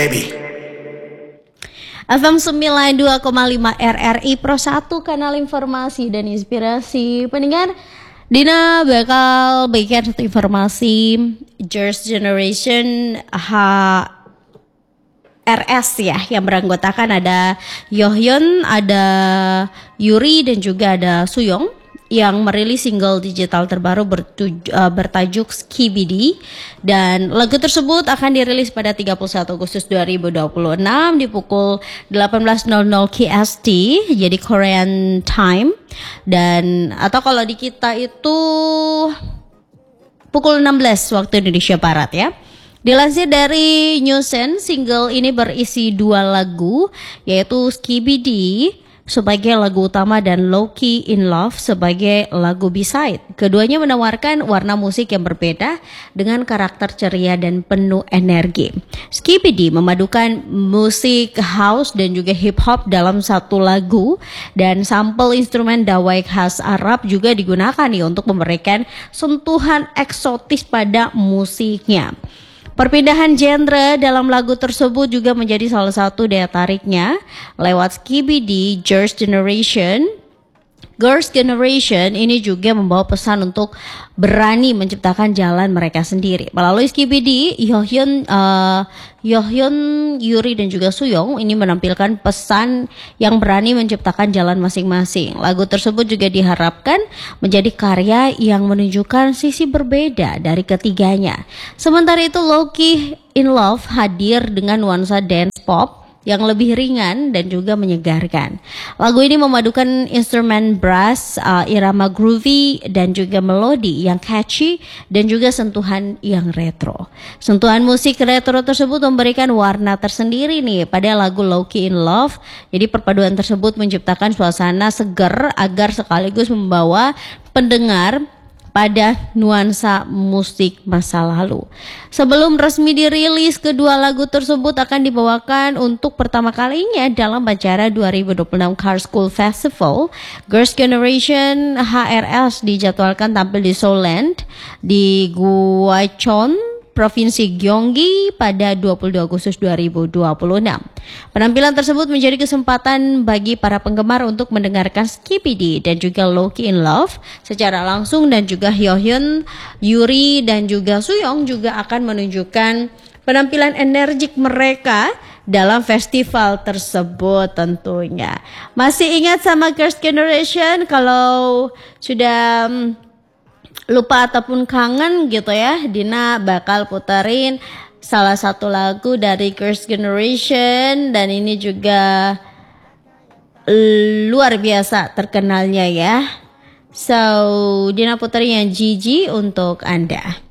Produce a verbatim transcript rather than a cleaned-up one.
Baby. F M sembilan puluh dua koma lima R R I Pro satu, kanal informasi dan inspirasi. Pendengar, Dina bakal bagikan satu informasi Girls' Generation H R S ya, yang beranggotakan ada Yohyun, ada Yuri dan juga ada Suyong, yang merilis single digital terbaru bertuj- uh, bertajuk Skibidi, dan lagu tersebut akan dirilis pada tiga puluh satu Agustus dua ribu dua puluh enam di pukul delapan belas nol nol K S T, jadi Korean time, dan atau kalau di kita itu pukul enam belas waktu Indonesia Barat ya. Dilansir dari Newsen, single ini berisi dua lagu, yaitu Skibidi sebagai lagu utama dan Low Key in Love sebagai lagu B-side. Keduanya menawarkan warna musik yang berbeda dengan karakter ceria dan penuh energi. Skibidi memadukan musik house dan juga hip hop dalam satu lagu, dan sampel instrumen dawai khas Arab juga digunakan nih untuk memberikan sentuhan eksotis pada musiknya. Perpindahan genre dalam lagu tersebut juga menjadi salah satu daya tariknya. Lewat Skibidi, Girls' Generation Girls' Generation ini juga membawa pesan untuk berani menciptakan jalan mereka sendiri. Melalui Skibidi, Yohyun, uh, Yohyun, Yuri dan juga Suyong ini menampilkan pesan yang berani menciptakan jalan masing-masing. Lagu tersebut juga diharapkan menjadi karya yang menunjukkan sisi berbeda dari ketiganya. Sementara itu, Low Key in Love hadir dengan nuansa dance pop yang lebih ringan dan juga menyegarkan. Lagu ini memadukan instrumen brass, uh, irama groovy dan juga melodi yang catchy dan juga sentuhan yang retro. Sentuhan musik retro tersebut memberikan warna tersendiri nih pada lagu Low Key in Love. Jadi perpaduan tersebut menciptakan suasana seger agar sekaligus membawa pendengar pada nuansa musik masa lalu. Sebelum resmi dirilis, kedua lagu tersebut akan dibawakan untuk pertama kalinya dalam acara dua ribu dua puluh enam Car School Festival. Girls' Generation H R S dijadwalkan tampil di Seoland di Gwacheon, Provinsi Gyeonggi pada dua puluh dua Agustus dua ribu dua puluh enam. Penampilan tersebut menjadi kesempatan bagi para penggemar untuk mendengarkan Skibidi dan juga Low Key in Love secara langsung, dan juga Yohyun, Yuri dan juga Suyong juga akan menunjukkan penampilan energik mereka dalam festival tersebut tentunya. Masih ingat sama Girls' Generation? Kalau sudah lupa ataupun kangen gitu ya, Dina bakal puterin salah satu lagu dari Girls' Generation, dan ini juga luar biasa terkenalnya ya. So, Dina puterin yang Gigi untuk Anda.